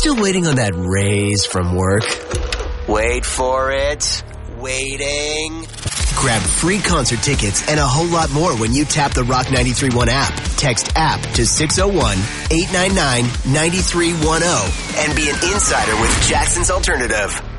still waiting on that raise from work? Wait for it. Waiting. Grab free concert tickets and a whole lot more when you tap the Rock 93.1 app. Text app to 601-899-9310 and be an insider with Jackson's Alternative.